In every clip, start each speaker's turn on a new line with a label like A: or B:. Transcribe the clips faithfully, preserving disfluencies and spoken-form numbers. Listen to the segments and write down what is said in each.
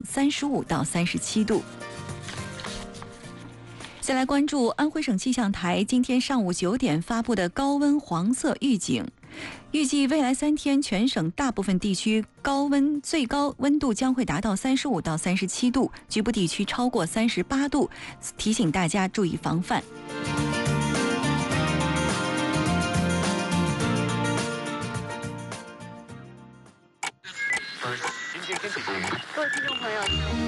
A: 三十五到三十七度。再来关注安徽省气象台今天上午九点发布的高温黄色预警，预计未来三天全省大部分地区高温最高温度将会达到三十五到三十七度，局部地区超过三十八度，提醒大家注意防范。
B: 各位听众朋友，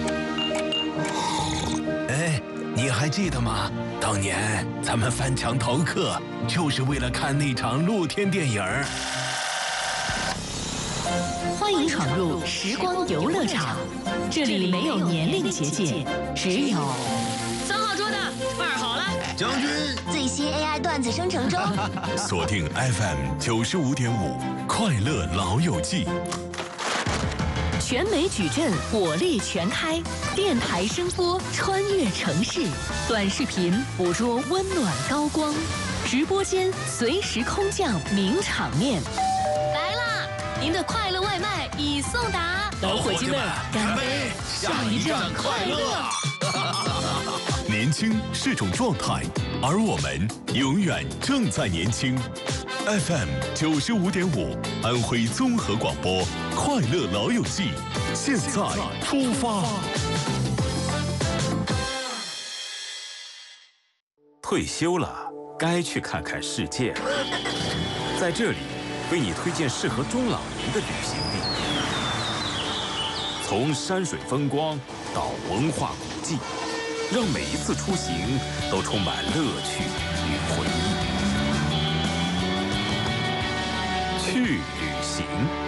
C: 哎，你还记得吗？当年咱们翻墙逃课，就是为了看那场露天电影。
D: 欢迎闯入时光游乐场，这里没有年龄结界，只有
E: 三号桌的二好了，
C: 将军
F: 最新 A I 段子生成中。
C: 锁定 F M 九十五点五，快乐老友记。
D: 全美矩阵火力全开，电台声波穿越城市，短视频捕捉温暖高光，直播间随时空降名场面。
E: 来啦！您的快乐外卖已送达，
C: 老伙计们，干杯！下一站快乐！年轻是种状态，而我们永远正在年轻。F M 九十五点五，安徽综合广播，快乐老友记，现在出发。
G: 退休了，该去看看世界了。在这里，为你推荐适合中老年的旅行地，从山水风光到文化古迹，让每一次出行都充满乐趣与回忆。去旅行。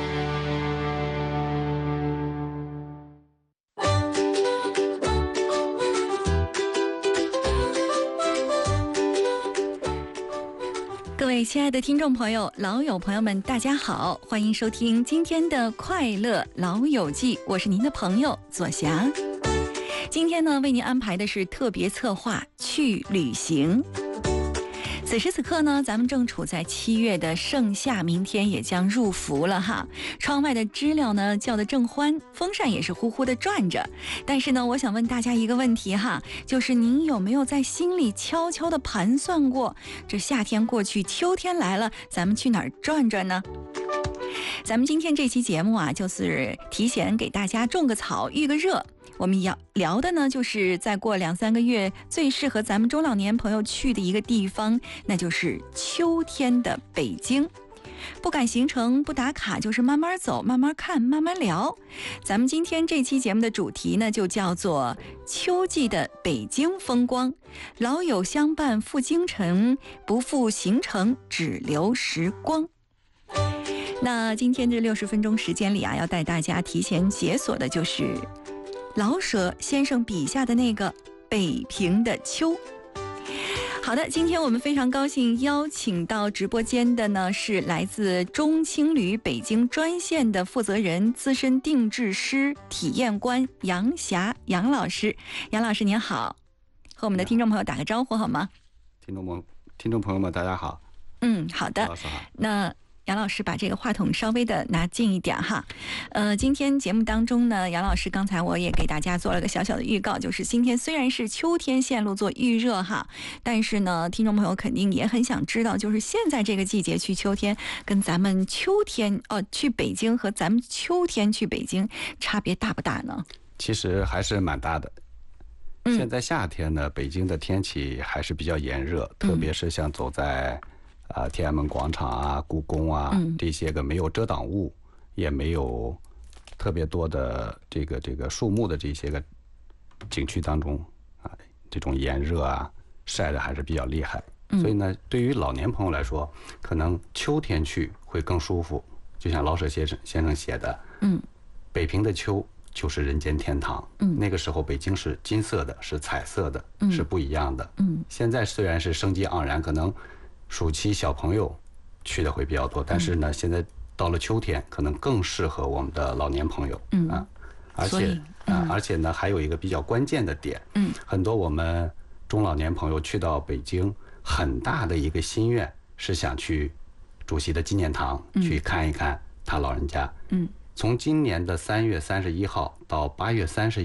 A: 各位亲爱的听众朋友、老友朋友们，大家好，欢迎收听今天的快乐老友记，我是您的朋友左霞。今天呢，为您安排的是特别策划去旅行。此时此刻呢，咱们正处在七月的盛夏，明天也将入伏了哈。窗外的知了呢叫得正欢，风扇也是呼呼的转着。但是呢，我想问大家一个问题哈，就是您有没有在心里悄悄的盘算过，这夏天过去，秋天来了，咱们去哪儿转转呢？咱们今天这期节目啊，就是提前给大家种个草，预个热。我们要聊的呢，就是再过两三个月最适合咱们中老年朋友去的一个地方，那就是秋天的北京。不赶行程，不打卡，就是慢慢走，慢慢看，慢慢聊。咱们今天这期节目的主题呢，就叫做秋季的北京风光，老友相伴赴京城，不负行程，只留时光。那今天这六十分钟时间里啊，要带大家提前解锁的就是老舍先生笔下的那个北平的秋。好的，今天我们非常高兴邀请到直播间的呢，是来自中青旅北京专线的负责人、资深定制师、体验官杨霞杨老师。杨老师您好，和我们的听众朋友打个招呼好吗？
H: 听众朋听众朋友们，大家好。
A: 嗯，好的。
H: 老师好。
A: 那杨老师把这个话筒稍微的拿近一点哈，呃，今天节目当中呢，杨老师刚才我也给大家做了个小小的预告，就是今天虽然是秋天线路做预热哈，但是呢，听众朋友肯定也很想知道，就是现在这个季节去秋天，跟咱们秋天哦去北京和咱们秋天去北京差别大不大呢？
H: 其实还是蛮大的。
A: 嗯、
H: 现在夏天呢，北京的天气还是比较炎热，嗯、特别是像走在啊，天安门广场啊、故宫啊、嗯、这些个没有遮挡物，也没有特别多的这个这个树木的这些个景区当中啊，这种炎热啊，晒的还是比较厉害。嗯、所以呢，对于老年朋友来说，可能秋天去会更舒服。就像老舍先生先生写的，嗯，北平的秋就是人间天堂。嗯，那个时候北京是金色的，是彩色的，嗯、是不一样的。嗯，现在虽然是生机盎然，可能暑期小朋友去的会比较多，但是呢，嗯、现在到了秋天，可能更适合我们的老年朋友。嗯啊，而且、嗯、啊，而且呢，还有一个比较关键的点，嗯，很多我们中老年朋友去到北京，很大的一个心愿是想去主席的纪念堂、嗯、去看一看他老人家。嗯， 从今年的三月三十一号到八月三十